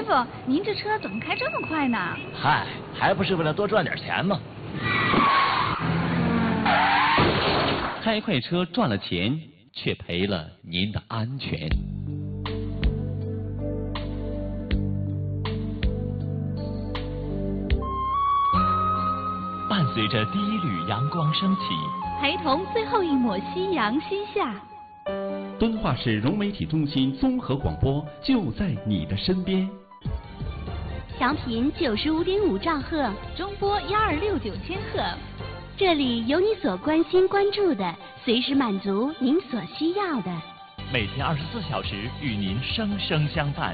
傅，您这车怎么开这么快呢？ 嗨，还不是为了多赚点钱吗？ 开快车赚了钱，却赔了您的安全。伴随着第一缕阳光升起， 陪同最后一抹夕阳西下。 敦化市融媒体中心综合广播就在你的身边。 调频95.5兆赫， 中波1269千赫。 这里有你所关心关注的，随时满足您所需要的。 每天24小时与您生生相伴。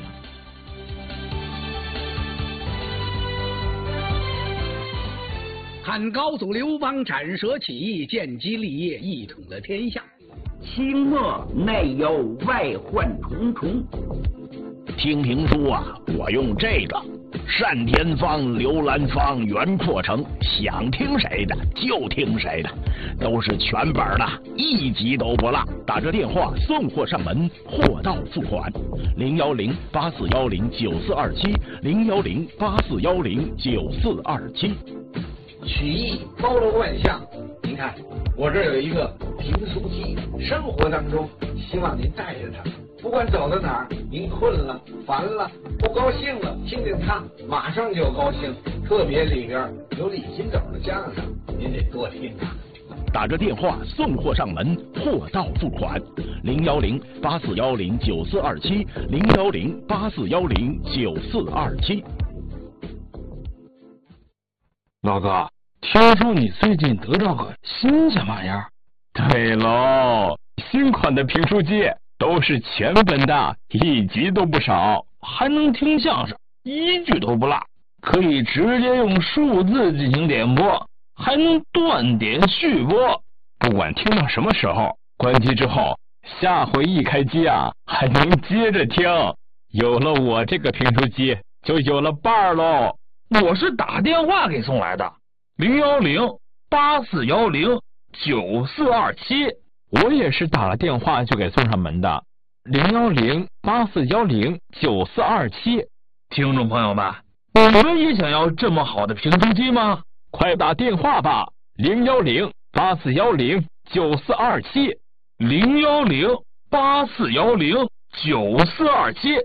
汉高祖刘邦斩蛇起义，建基立业，一统了天下。 清末内忧外患重重。 听评书啊，我用这个单田芳、刘兰芳、袁阔成，想听谁的就听谁的，都是全本的，一集都不落。打这电话送货上门，货到付款。010-8410-9427，010-8410-9427。 曲艺包罗万象，您看我这有一个评书机，生活当中希望您带着它，不管走到哪儿，您困了、烦了、不高兴了，听听它，马上就高兴。特别里边有李金斗的相声，您得多听啊。 打着电话送货上门，货到付款。010-8410-9427，010-8410-9427。 老哥，听说你最近得到个新鲜玩意儿？ 对喽，新款的评书机都是全本的，一集都不少， 还能听相声，一句都不落，可以直接用数字进行点播，还能断点续播。 不管听到什么时候，关机之后，下回一开机啊，还能接着听。有了我这个评书机，就有了伴儿喽。 我是打电话给送来的，010-8410-9427。 我也是打了电话就给送上门的，010-8410-9427。 听众朋友们，你们也想要这么好的评书机吗？ 快打电话吧，010-8410-9427， 010-8410-9427，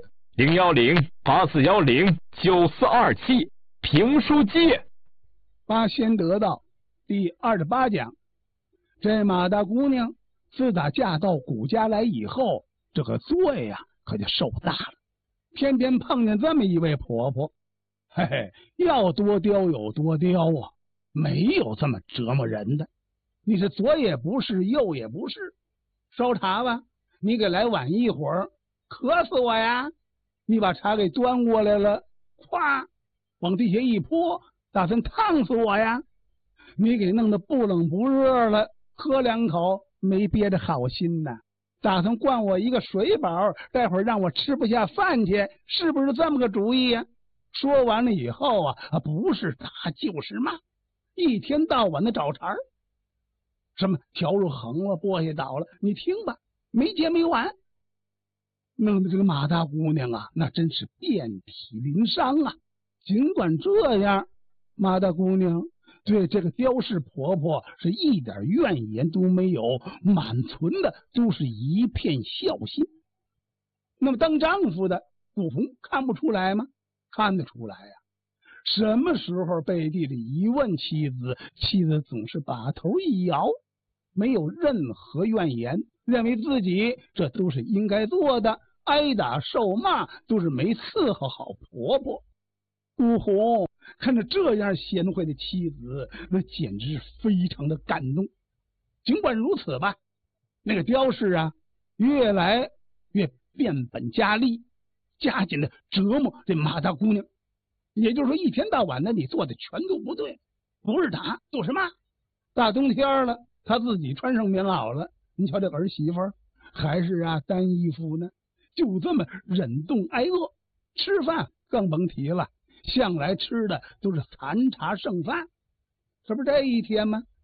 010-8410-9427。评书机。 八仙得道第28讲，这马大姑娘自打嫁到古家来以后，这个罪呀可就受大了，偏偏碰见这么一位婆婆，嘿嘿，要多刁有多刁啊，没有这么折磨人的。你是左也不是，右也不是，烧茶吧，你给来晚一会儿，渴死我呀！你把茶给端过来了，咵往地下一泼，打算烫死我呀！你给弄得不冷不热了，喝两口没憋着好心呐，打算灌我一个水饱，待会儿让我吃不下饭去，是不是这么个主意呀？说完了以后啊，不是打就是骂，一天到晚的找茬儿，什么条肉横了，剥下倒了，你听吧，没结没完，弄得这个马大姑娘啊，那真是遍体鳞伤啊。尽管这样，马大姑娘对这个刁氏婆婆是一点怨言都没有，满存的都是一片孝心。那么当丈夫的古红看不出来吗？看得出来呀。什么时候背地里一问妻子，妻子总是把头一摇，没有任何怨言，认为自己这都是应该做的，挨打受骂都是没伺候好婆婆。古红看着这样贤惠的妻子，那简直是非常的感动。尽管如此吧，那个刁氏啊，越来越变本加厉，加紧的折磨这马大姑娘。也就是说，一天到晚的你做的全都不对，不是打就是骂。大冬天了，他自己穿上棉袄了，你瞧这儿媳妇还是单衣服呢，就这么忍冻挨饿，吃饭更甭提了。向来吃的都是残茶剩饭，这不是这一天吗？